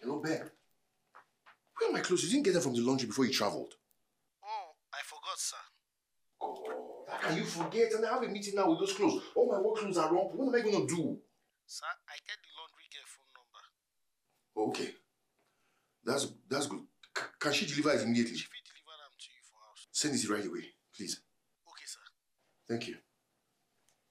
Hello, Ben. Where are my clothes? You didn't get them from the laundry before you traveled. Oh, I forgot, sir. Oh, how can you forget? And I have a meeting now with those clothes. All my work clothes are wrong. What am I going to do? Sir, I get the laundry girl phone number. Oh, okay. That's good. Can she deliver it immediately? She will deliver them to you for house. Send it right away, please. Okay, sir. Thank you.